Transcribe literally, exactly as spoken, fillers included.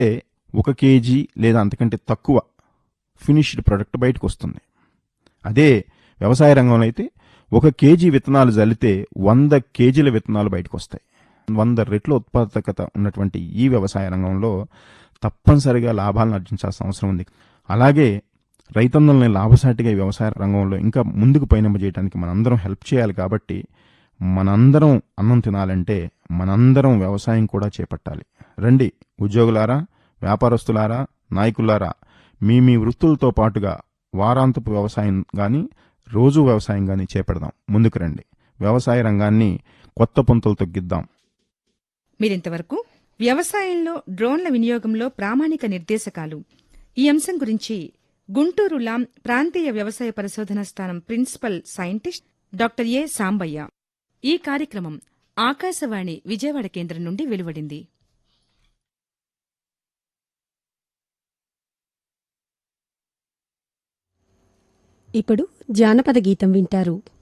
ఏ ఒక కేజీ లేదా అంతకంటే తక్కువ ఫినిష్డ్ ప్రొడక్ట్ బయటకు వస్తుంది. అదే వ్యవసాయ రంగంలో అయితే ఒక కేజీ విత్తనాలు జల్లితే వంద కేజీల విత్తనాలు బయటకు వస్తాయి. వంద రెట్ల ఉత్పాదకత ఉన్నటువంటి ఈ వ్యవసాయ రంగంలో తప్పనిసరిగా లాభాలను ఆర్జించాల్సిన అవసరం ఉంది. అలాగే రైతన్నల్ని లాభసాటిగా ఈ వ్యవసాయ రంగంలో ఇంకా ముందుకు పయనింపజేయడానికి మనందరం హెల్ప్ చేయాలి. కాబట్టి మనందరం అన్నం తినాలంటే మనందరం వ్యవసాయం కూడా చేపట్టాలి. రండి ఉద్యోగులారా, వ్యాపారస్తులారా, నాయకులారా, మీ మీ వృత్తులతో పాటుగా వారాంతపు వ్యవసాయం కానీ రోజు వ్యవసాయం కానీ చేపడదాం. ముందుకు రండి, వ్యవసాయ రంగాన్ని కొత్త పుంతలు తొగ్గిద్దాం. మీరింతవరకు వ్యవసాయంలో డ్రోన్ల వినియోగంలో ప్రామాణిక నిర్దేశకాలు ఈ అంశం గురించి గుంటూరు లాం ప్రాంతీయ వ్యవసాయ పరిశోధన స్థానం ప్రిన్సిపల్ సైంటిస్ట్ డాక్టర్ ఏ సాంబయ్య. ఈ కార్యక్రమం ఆకాశవాణి విజయవాడ కేంద్రం నుండి వెలువడింది. ఇప్పుడు జానపద గీతం వింటారు.